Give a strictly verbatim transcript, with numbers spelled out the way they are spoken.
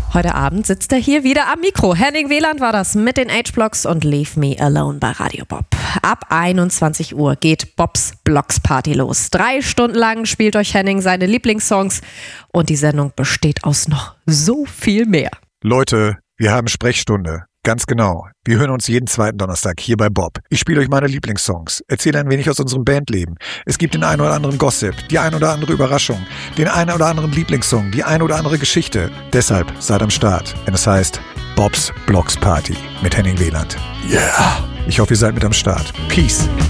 Heute Abend sitzt er hier wieder am Mikro. Henning Wieland war das mit den H-Blocks und Leave Me Alone bei Radio Bob. Ab einundzwanzig Uhr geht Bobs Blocks Party los. Drei Stunden lang spielt euch Henning seine Lieblingssongs und die Sendung besteht aus noch so viel mehr. Leute, wir haben Sprechstunde. Ganz genau. Wir hören uns jeden zweiten Donnerstag hier bei Bob. Ich spiele euch meine Lieblingssongs, erzähle ein wenig aus unserem Bandleben. Es gibt den einen oder anderen Gossip, die ein oder andere Überraschung, den einen oder anderen Lieblingssong, die ein oder andere Geschichte. Deshalb seid am Start, wenn es heißt Bobs Blocks Party mit Henning Wieland. Yeah! Ich hoffe, ihr seid mit am Start. Peace!